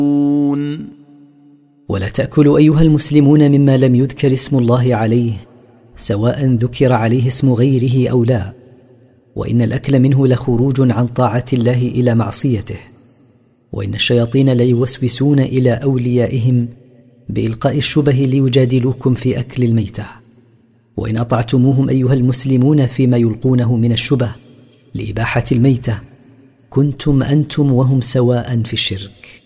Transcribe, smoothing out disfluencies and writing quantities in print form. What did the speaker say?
ولا تأكلوا أيها المسلمون مما لم يذكر اسم الله عليه، سواء ذكر عليه اسم غيره أو لا، وإن الأكل منه لخروج عن طاعة الله إلى معصيته، وإن الشياطين ليوسوسون إلى أوليائهم بإلقاء الشبه ليجادلوكم في أكل الميتة. وإن أطعتموهم أيها المسلمون فيما يلقونه من الشبه لإباحة الميتة، كنتم أنتم وهم سواء في الشرك.